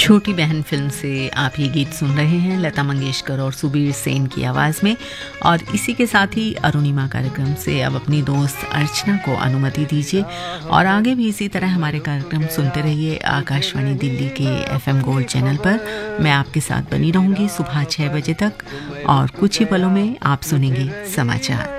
छोटी बहन फिल्म से आप ये गीत सुन रहे हैं लता मंगेशकर और सुबीर सेन की आवाज़ में। और इसी के साथ ही अरुणिमा कार्यक्रम से अब अपनी दोस्त अर्चना को अनुमति दीजिए और आगे भी इसी तरह हमारे कार्यक्रम सुनते रहिए आकाशवाणी दिल्ली के FM गोल्ड चैनल पर। मैं आपके साथ बनी रहूंगी सुबह 6 बजे तक और कुछ ही पलों में आप सुनेंगे समाचार।